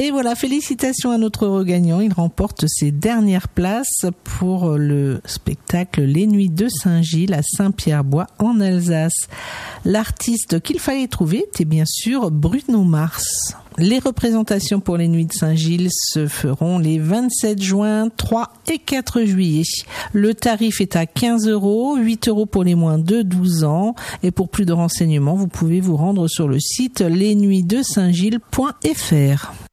Et voilà, félicitations à notre regagnant. Il remporte ses dernières places pour le spectacle Les Nuits de Saint-Gilles à Saint-Pierre-Bois en Alsace. L'artiste qu'il fallait trouver était bien sûr Bruno Mars. Les représentations pour les Nuits de Saint-Gilles se feront les 27 juin, 3 et 4 juillet. Le tarif est à 15 €, 8 € pour les moins de 12 ans. Et pour plus de renseignements, vous pouvez vous rendre sur le site lesnuitsdesaintgilles.fr.